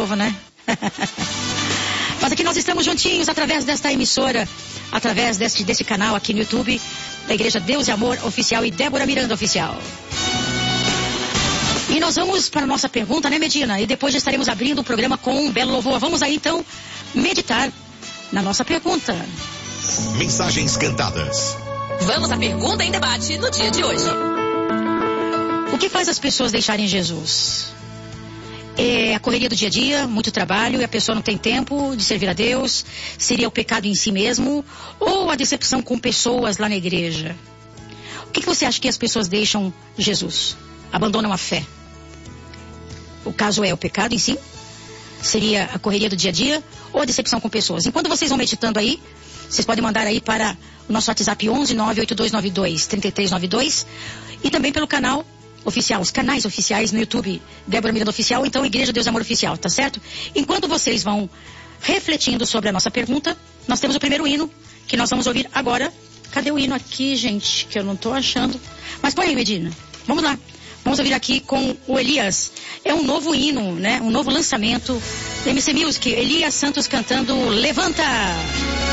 novo, né? Mas aqui nós estamos juntinhos através desta emissora, através desse canal aqui no YouTube, da Igreja Deus e Amor Oficial e Débora Miranda Oficial. E nós vamos para a nossa pergunta, né, Medina? E depois já estaremos abrindo o programa com um belo louvor. Vamos aí, então, meditar na nossa pergunta. Mensagens cantadas. Vamos à pergunta em debate no dia de hoje. O que faz as pessoas deixarem Jesus? É a correria do dia a dia, muito trabalho, e a pessoa não tem tempo de servir a Deus? Seria o pecado em si mesmo? Ou a decepção com pessoas lá na igreja? O que você acha que as pessoas deixam Jesus? Abandonam a fé? O caso é o pecado em si? Seria a correria do dia a dia? Ou a decepção com pessoas? Enquanto vocês vão meditando aí, vocês podem mandar aí para o nosso WhatsApp 11 98292 3392 e também pelo canal oficial, os canais oficiais no YouTube, Débora Miranda Oficial, então Igreja Deus e Amor Oficial, tá certo? Enquanto vocês vão refletindo sobre a nossa pergunta, nós temos o primeiro hino que nós vamos ouvir agora. Cadê o hino aqui, gente? Que eu não tô achando. Mas põe aí, Medina. Vamos lá. Vamos ouvir aqui com o Elias. É um novo hino, né? Um novo lançamento. MC Music, Elias Santos cantando Levanta!